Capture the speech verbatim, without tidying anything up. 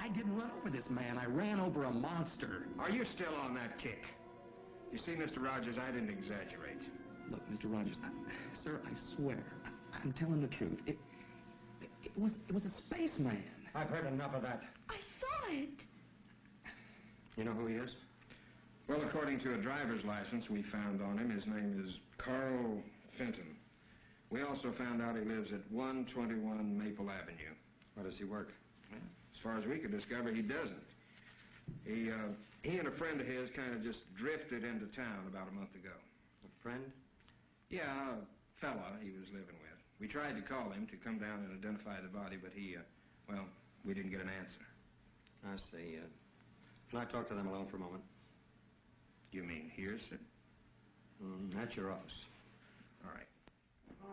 didn't run over this man. I ran over a monster. Are you still on that kick? You see, Mister Rogers, I didn't exaggerate. Look, Mister Rogers, I, sir, I swear, I, I'm telling the truth. It, it, it was, it was a spaceman. I've heard enough of that. I saw it. You know who he is? Well, according to a driver's license we found on him, his name is Carl Fenton. We also found out he lives at one twenty-one Maple Avenue. Where does he work? Well, as far as we could discover, he doesn't. He, uh, he and a friend of his kind of just drifted into town about a month ago. A friend? Yeah, a fella he was living with. We tried to call him to come down and identify the body, but he, uh, well, we didn't get an answer. I see. Uh, can I talk to them alone for a moment? You mean here, sir? Mm, at your office. All right.